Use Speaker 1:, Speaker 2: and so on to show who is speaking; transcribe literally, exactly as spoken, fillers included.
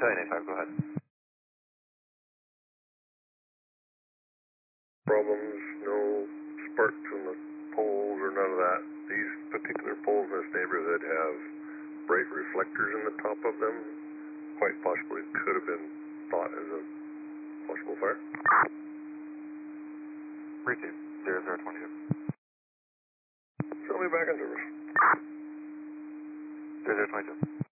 Speaker 1: Battalion eight five, go ahead.
Speaker 2: Problems, no sparks in the poles or none of that. These particular poles in this neighborhood have bright reflectors in the top of them. Quite possibly could have been thought as a possible fire.
Speaker 1: Receive, zero zero twenty-two.
Speaker 2: Show me back in service.
Speaker 1: zero zero twenty-two.